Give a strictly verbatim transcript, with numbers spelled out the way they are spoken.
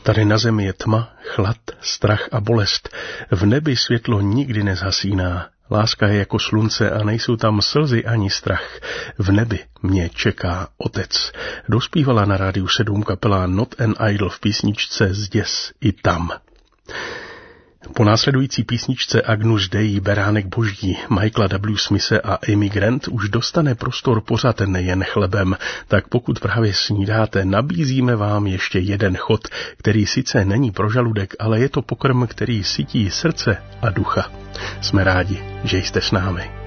Tady na zemi je tma, chlad, strach a bolest. V nebi světlo nikdy nezhasíná. Láska je jako slunce a nejsou tam slzy ani strach. V nebi mě čeká otec. Dospívala na rádiu sedm kapela Not an Idol v písničce Zděs i tam. Po následující písničce Agnus Dei, Beránek boží, Michaela W. Smithe a Amy Grant už dostane prostor pořad Nejen chlebem, tak pokud právě snídáte, nabízíme vám ještě jeden chod, který sice není pro žaludek, ale je to pokrm, který sytí srdce a ducha. Jsme rádi, že jste s námi.